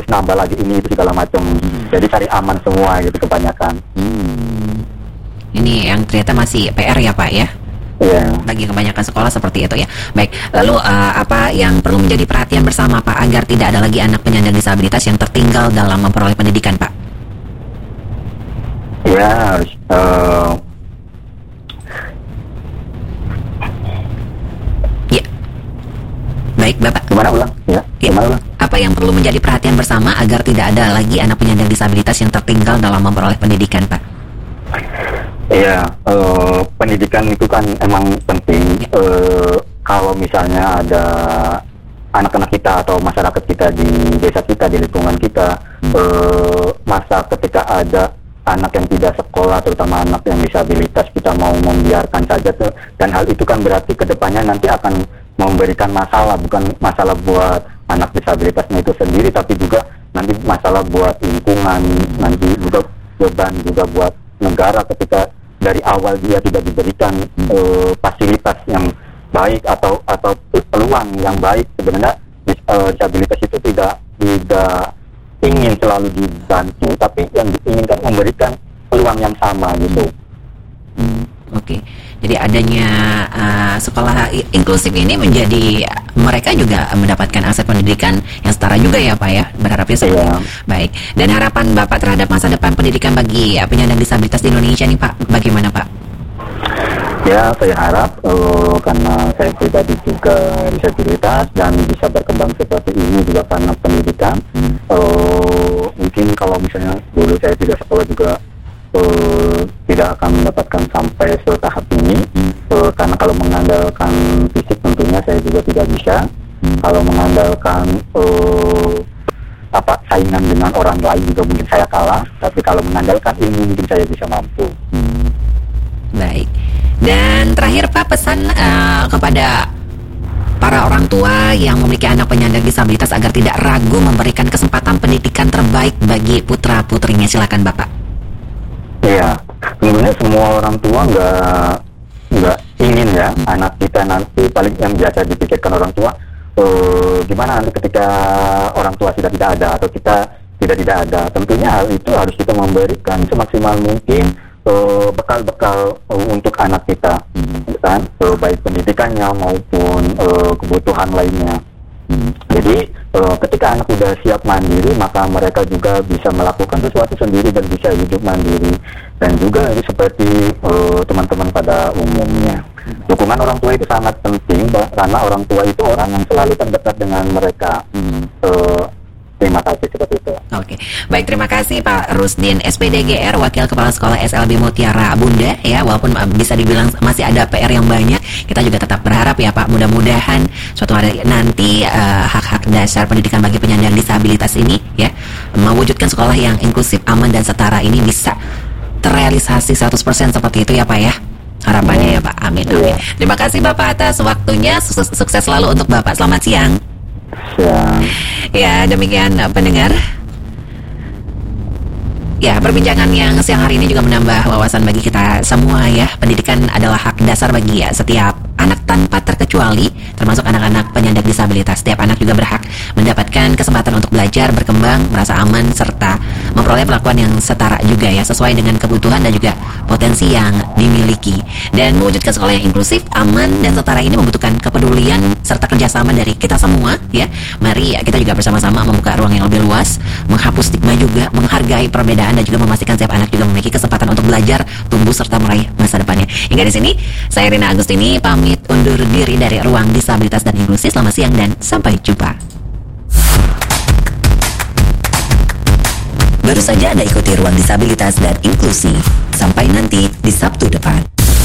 terus nambah lagi ini itu segala macam. Jadi cari aman semua gitu kebanyakan. Ini yang ternyata masih PR ya Pak ya? Iya. Bagi kebanyakan sekolah seperti itu ya. Baik, lalu apa yang perlu menjadi perhatian bersama Pak agar tidak ada lagi anak penyandang disabilitas yang tertinggal dalam memperoleh pendidikan Pak? Ya, Ya. Baik Bapak. gimana ulang? Ya, gimana ulang? Apa yang perlu menjadi perhatian bersama agar tidak ada lagi anak penyandang disabilitas yang tertinggal dalam memperoleh pendidikan Pak? Iya, pendidikan itu kan emang penting. Kalau misalnya ada anak-anak kita atau masyarakat kita di desa kita, di lingkungan kita, masa ketika ada anak yang tidak sekolah, terutama anak yang disabilitas, kita mau membiarkan saja tuh, dan hal itu kan berarti kedepannya nanti akan memberikan masalah, bukan masalah buat anak disabilitasnya itu sendiri, tapi juga nanti masalah buat lingkungan, nanti juga beban juga buat negara ketika dari awal dia tidak diberikan fasilitas yang baik atau peluang yang baik. Sebenarnya disabilitas itu tidak ingin selalu dibantu, tapi yang diinginkan memberikan peluang yang sama gitu. Oke. Jadi adanya sekolah inklusif ini menjadi mereka juga mendapatkan akses pendidikan yang setara juga ya Pak ya, berharapnya seperti itu. Baik. Dan harapan Bapak terhadap masa depan pendidikan bagi penyandang disabilitas di Indonesia nih Pak, bagaimana Pak? Ya, saya harap karena saya pribadi juga disabilitas dan bisa berkembang seperti ini juga karena pendidikan. Mungkin kalau misalnya dulu saya tidak sekolah juga tidak akan mendapatkan sampai setahap ini, karena kalau mengandalkan fisik tentunya saya juga tidak bisa. Kalau mengandalkan saingan dengan orang lain juga mungkin saya kalah, tapi kalau mengandalkan ilmu mungkin saya bisa mampu. Baik. Dan terakhir Pak, pesan kepada para orang tua yang memiliki anak penyandang disabilitas agar tidak ragu memberikan kesempatan pendidikan terbaik bagi putra-putrinya. Silakan Bapak. Iya, sebenarnya semua orang tua nggak ingin ya anak kita nanti, paling yang biasa dipikirkan orang tua, gimana nanti ketika orang tua sudah tidak ada atau kita tidak ada. Tentunya hal itu harus kita memberikan semaksimal mungkin bekal-bekal untuk anak kita, kan, baik pendidikannya maupun kebutuhan lainnya. Jadi ketika anak sudah siap mandiri, maka mereka juga bisa melakukan sesuatu sendiri dan bisa hidup mandiri. Dan juga seperti teman-teman pada umumnya, dukungan orang tua itu sangat penting, karena orang tua itu orang yang selalu terdekat dengan mereka. Terima kasih seperti itu. Oke, baik, terima kasih Pak Rusdin SPDGR, Wakil Kepala Sekolah SLB Mutiara Bunda ya. Walaupun bisa dibilang masih ada PR yang banyak, kita juga tetap berharap ya Pak, mudah-mudahan suatu hari nanti hak-hak dasar pendidikan bagi penyandang disabilitas ini ya, mewujudkan sekolah yang inklusif, aman dan setara ini bisa terrealisasi 100% seperti itu ya Pak ya. Harapannya ya Pak, amin. Terima kasih Bapak atas waktunya, sukses selalu untuk Bapak. Selamat siang. Ya, demikian pendengar. Ya, perbincangan yang siang hari ini juga menambah wawasan bagi kita semua ya. Pendidikan adalah hak dasar bagi setiap anak tanpa terkecuali, termasuk anak-anak penyandang disabilitas. Setiap anak juga berhak mendapatkan kesempatan untuk belajar, berkembang, merasa aman, serta memperoleh perlakuan yang setara juga ya, sesuai dengan kebutuhan dan juga potensi yang dimiliki. Dan mewujudkan sekolah yang inklusif, aman, dan setara ini membutuhkan kepedulian serta kerjasama dari kita semua ya. Mari ya, kita juga bersama-sama membuka ruang yang lebih luas, menghapus stigma juga, menghargai perbedaan, dan juga memastikan setiap anak juga memiliki kesempatan untuk belajar, tumbuh, serta meraih masa depannya. Hingga di sini, saya Rina Agustini pamit undur diri dari Ruang Disabilitas dan Inklusi. Selamat siang dan sampai jumpa. Baru saja Anda ikuti Ruang Disabilitas dan Inklusi. Sampai nanti di Sabtu depan.